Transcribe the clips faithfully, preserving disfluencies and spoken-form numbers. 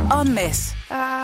og Mads.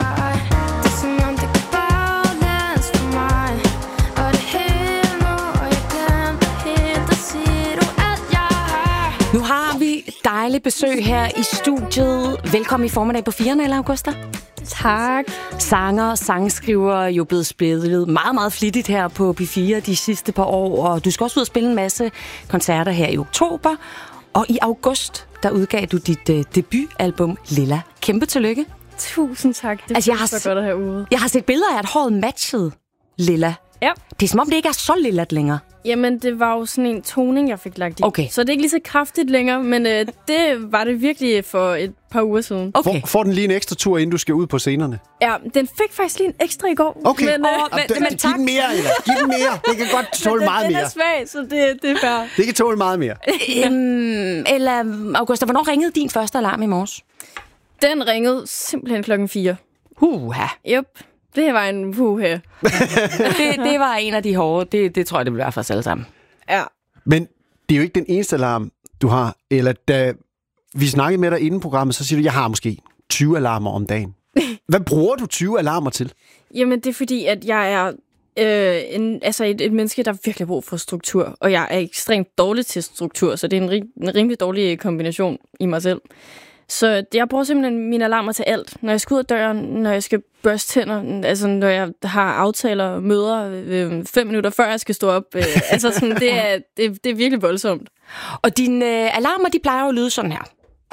Nu har vi dejligt besøg her i studiet. Velkommen i formiddag på fire, Nella Augusta. Tak. Sanger og sangskriver er jo blevet spillet meget, meget flittigt her på P fire de sidste par år, og du skal også ud og spille en masse koncerter her i oktober. Og i august, der udgav du dit uh, debutalbum Lilla. Kæmpe tillykke. Tusind tak. Det altså, er så godt at have ude. Jeg har set billeder af, at håret matchede Lilla. Ja. Det er som om, det ikke er så lillat længere. Jamen, det var jo sådan en toning, jeg fik lagt i. Okay. Så det er ikke lige så kraftigt længere, men øh, det var det virkelig for et par uger siden. Okay. For, får den lige en ekstra tur, inden du skal ud på scenerne? Ja, den fik faktisk lige en ekstra i går. Okay. Men, øh, oh, men, men, men giv den mere, eller? Giv den mere. Det kan godt tåle meget den mere. Den er svag, så det, det er fair. Det kan tåle meget mere. øhm, eller, Augusta, hvornår ringede din første alarm i morges? Den ringede simpelthen klokken fire. Huha. Yep. Det var en puha. det, det var en af de hårde. Det, det tror jeg, det bliver for os alle sammen. Ja. Men det er jo ikke den eneste alarm, du har. Eller da vi snakkede med dig inden programmet, så siger du, jeg har måske tyve alarmer om dagen. Hvad bruger du tyve alarmer til? Jamen, det er fordi, at jeg er øh, en, altså et, et menneske, der virkelig har brug for struktur. Og jeg er ekstremt dårlig til struktur, så det er en, rig, en rimelig dårlig kombination i mig selv. Så jeg bruger simpelthen mine alarmer til alt. Når jeg skal ud af døren, når jeg skal børste tænder, altså når jeg har aftaler, møder øh, fem minutter før jeg skal stå op. Øh, altså sådan, det er, det, det er virkelig voldsomt. Og dine øh, alarmer, de plejer jo at lyde sådan her.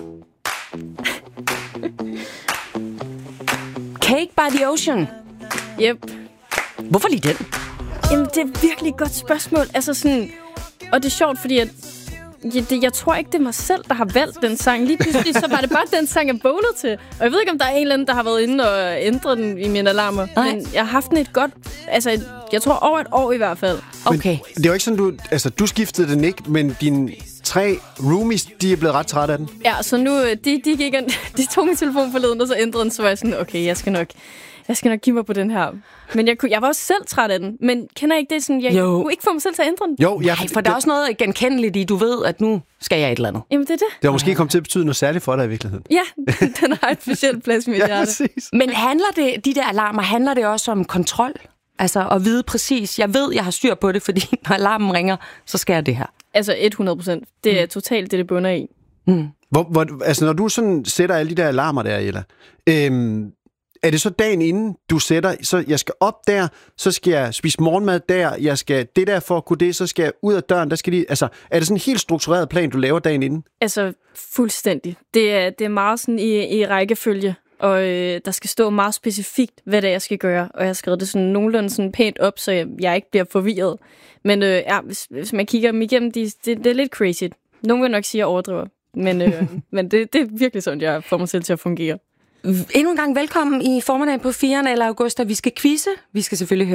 Cake by the Ocean. Yep. Hvorfor lige den? Jamen, det er virkelig et godt spørgsmål. Altså sådan, og det er sjovt, fordi at Ja, det, jeg tror ikke, det er mig selv, der har valgt den sang. Lige pludselig, så var det bare den sang, jeg vågnede til. Og jeg ved ikke, om der er en eller anden, der har været inde og ændret den i mine alarmer. Nej. Men jeg har haft den et godt, altså et, jeg tror over et år i hvert fald. Okay. Men det er jo ikke sådan, du, altså du skiftede den ikke, men dine tre roomies, de er blevet ret trætte af den. Ja, så nu, de, de, gik ind, de tog min telefon forleden, og så ændrede den, så var jeg sådan, okay, jeg skal nok... Jeg skal nok give mig på den her. Men jeg, kunne, jeg var også selv træt af den. Men kender ikke det sådan, jeg jo. kunne ikke få mig selv til at ændre den? Jo, ja, Nej, for der er også noget genkendeligt i, du ved, at nu skal jeg et eller andet. Jamen, det er det. Det har måske kommet til at betyde noget særligt for dig i virkeligheden. Ja, den har et specielt plads i mit ja, hjerte. præcis. Men handler det, de der alarmer, handler det også om kontrol? Altså at vide præcis, jeg ved, jeg har styr på det, fordi når alarmen ringer, så skal jeg det her. Altså hundrede procent. Det er mm. totalt det, det bunder i. Mm. Hvor, hvor, altså når du sådan sætter alle de der alarmer der, Ella, øhm, er det så dagen inden, du sætter, så jeg skal op der, så skal jeg spise morgenmad der, jeg skal det der for at kunne det, så skal jeg ud af døren, der skal de, altså, er det sådan en helt struktureret plan, du laver dagen inden? Altså, fuldstændig. Det er, det er meget sådan i, i rækkefølge, og øh, der skal stå meget specifikt, hvad det er, jeg skal gøre, og jeg har skrevet det sådan nogenlunde sådan pænt op, så jeg, jeg ikke bliver forvirret. Men øh, ja, hvis, hvis man kigger dem igennem, de, det, det er lidt crazy. Nogen vil nok sige, at jeg overdriver, men, øh, men det, det er virkelig sådan, jeg får mig selv til at fungere. Endnu en gang velkommen i formiddag på fire, eller Augusta. Vi skal quizze. Vi skal selvfølgelig